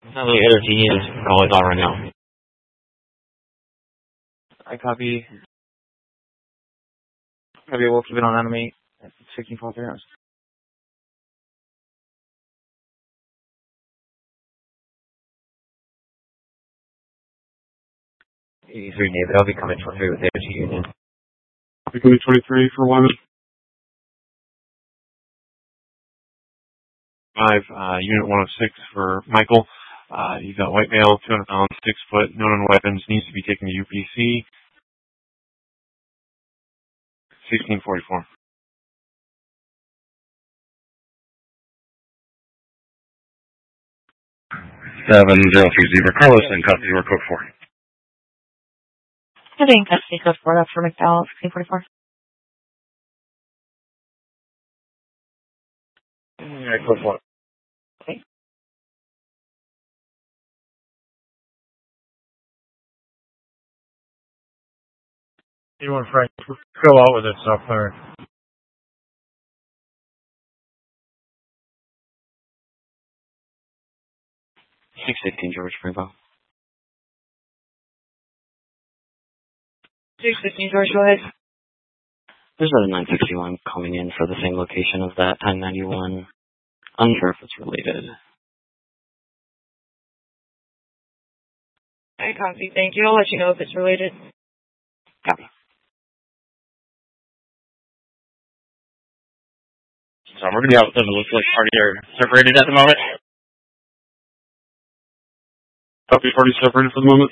Sounds like other teams calling on right now. I copy. We'll keep it on animate at 16 hours. David, I'll be coming 23 with Energy Union. I'll be coming 23 for Wyman. 5, Unit 106 for Michael. He's got white male, 200 pounds, 6 foot, known on weapons, needs to be taken to UPC. 1644. 703 Carlos and custody or code 4. Heading custody code 4, that's for McDowell, 1644. Alright, code 4. Okay. You want Frank to go out with it, software. 615 George Springville. 615 George, go ahead. There's another 961 coming in for the same location of that 1091. Unsure if it's related. I copy, thank you. I'll let you know if it's related. Copy. So we're going to be out with them. It looks like party are separated at the moment. Copy, party separated for the moment.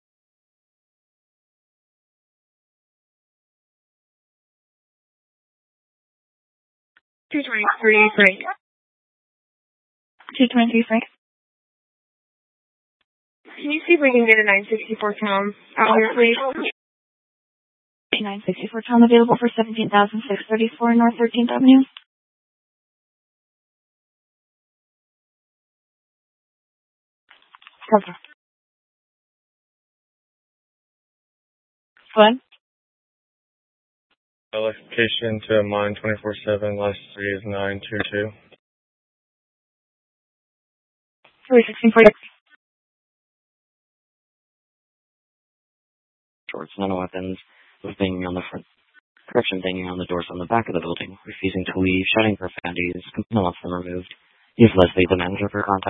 $223 Frank. 223 Frank. Can you see if we can get a 964 Tom out here, please? 964 Tom available for 17,634 North 13th Avenue. Cover. Go ahead. Location to mine 24/7. Last 3 is 922. 1640. Shorts, none weapons. Was banging on the front. Correction, banging on the doors on the back of the building. Refusing to leave. Shouting profanities. Complaint wants them removed. Use Leslie, the manager, for contact.